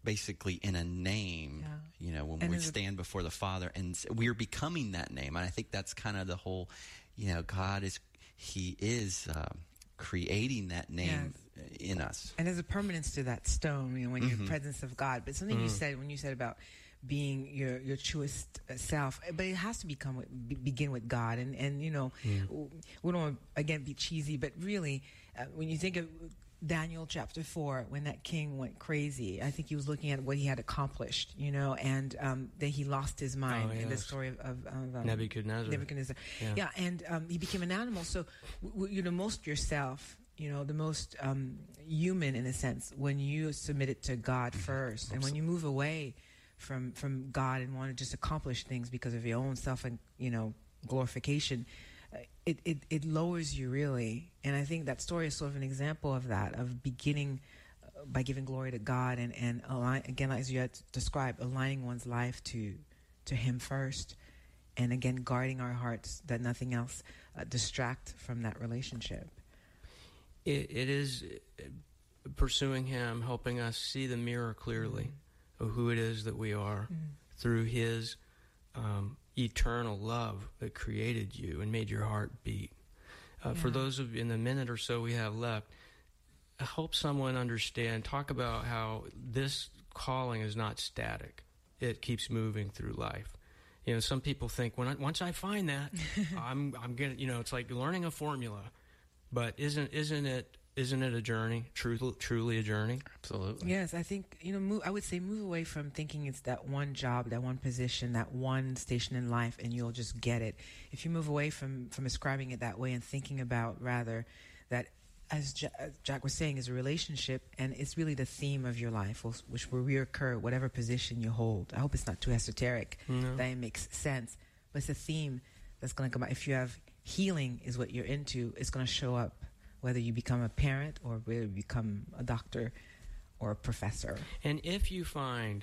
basically in a name, when we stand before the Father, and we're becoming that name. And I think that's kind of the whole, God is creating that name in us. And there's a permanence to that stone, when you're in the presence of God. But something you said, when you said about being your truest self, but it has to begin with God. And we don't want to, again, be cheesy, but really, when you think of Daniel chapter 4, when that king went crazy, I think he was looking at what he had accomplished, and then he lost his mind in the story of Nebuchadnezzar. And he became an animal. So you're the most yourself, the most human in a sense when you submit it to God first. And when you move away from God and want to just accomplish things because of your own self and glorification, it lowers you really. And I think that story is sort of an example of that, of beginning by giving glory to God and again, as you had described, aligning one's life to Him first, and again guarding our hearts that nothing else distract from that relationship. It is pursuing Him, helping us see the mirror clearly of who it is that we are through His eternal love that created you and made your heart beat. For those of in the minute or so we have left, help someone understand, talk about how this calling is not static. It keeps moving through life. Some people think once I find that, I'm gonna, it's like learning a formula. But isn't it a journey? Truly a journey? Absolutely. Yes, I think, I would say move away from thinking it's that one job, that one position, that one station in life, and you'll just get it. If you move away from ascribing it that way and thinking about rather that, as Jack was saying, is a relationship, and it's really the theme of your life, which will reoccur whatever position you hold. I hope it's not too esoteric, that it makes sense. But it's a theme that's going to come out. If you have healing is what you're into, it's going to show up, whether you become a parent or whether you become a doctor or a professor. And if you find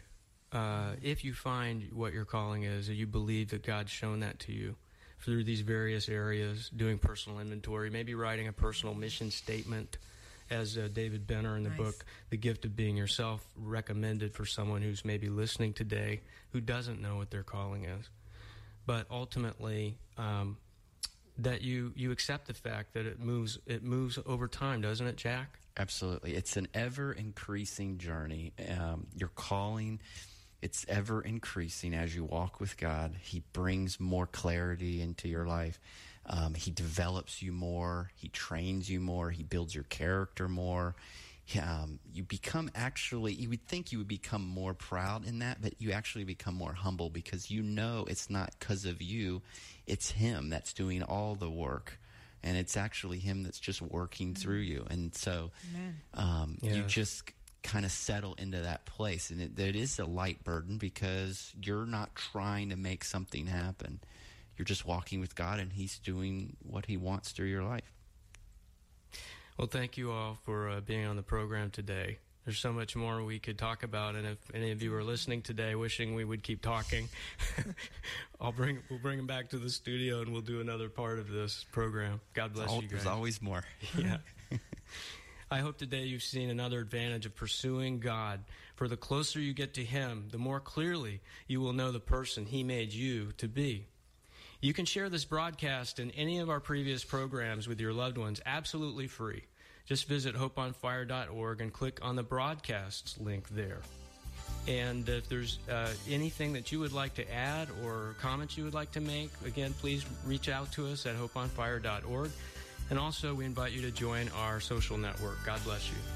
what your calling is, or you believe that God's shown that to you through these various areas, doing personal inventory, maybe writing a personal mission statement, as David Benner in the book, The Gift of Being Yourself, recommended for someone who's maybe listening today who doesn't know what their calling is. But ultimately, that you accept the fact that it moves over time, doesn't it, Jack? Absolutely. It's an ever-increasing journey. Your calling, it's ever-increasing as you walk with God. He brings more clarity into your life. He develops you more. He trains you more. He builds your character more. You become you would think you would become more proud in that, but you actually become more humble because it's not because of you, it's Him that's doing all the work, and it's actually Him that's just working through you. And so you just kind of settle into that place, and it is a light burden because you're not trying to make something happen. You're just walking with God, and He's doing what He wants through your life. Well, thank you all for being on the program today. There's so much more we could talk about, and if any of you are listening today wishing we would keep talking, we'll bring them back to the studio and we'll do another part of this program. God bless you guys. There's always more. Yeah. I hope today you've seen another advantage of pursuing God. For the closer you get to Him, the more clearly you will know the person He made you to be. You can share this broadcast and any of our previous programs with your loved ones absolutely free. Just visit hopeonfire.org and click on the broadcasts link there. And if there's anything that you would like to add or comments you would like to make, again, please reach out to us at hopeonfire.org. And also, we invite you to join our social network. God bless you.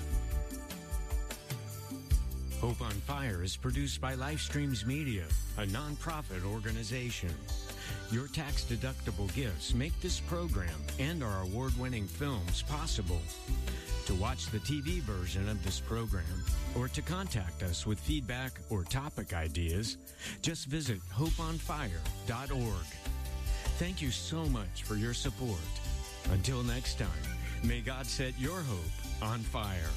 Hope on Fire is produced by Lifestreams Media, a nonprofit organization. Your tax-deductible gifts make this program and our award-winning films possible. To watch the TV version of this program or to contact us with feedback or topic ideas, just visit hopeonfire.org. Thank you so much for your support. Until next time, may God set your hope on fire.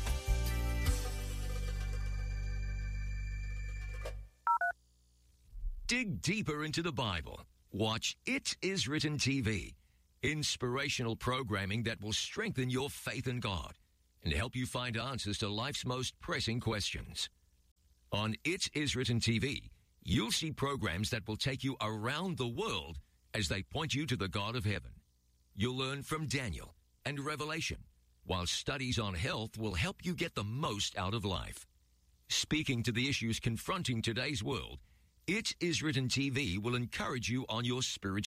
Dig deeper into the Bible. Watch It Is Written TV. Inspirational programming that will strengthen your faith in God and help you find answers to life's most pressing questions. On It Is Written TV, you'll see programs that will take you around the world as they point you to the God of heaven. You'll learn from Daniel and Revelation, while studies on health will help you get the most out of life. Speaking to the issues confronting today's world, It Is Written TV will encourage you on your spiritual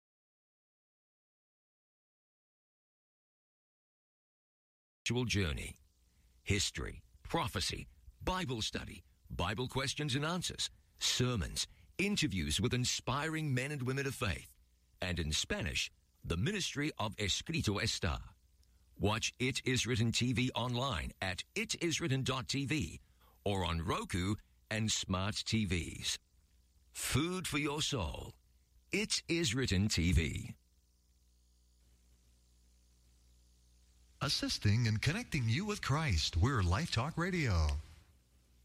journey. History, prophecy, Bible study, Bible questions and answers, sermons, interviews with inspiring men and women of faith, and in Spanish, the ministry of Escrito Está. Watch It Is Written TV online at itiswritten.tv or on Roku and smart TVs. Food for your soul. It Is Written TV. Assisting and connecting you with Christ. We're Life Talk Radio.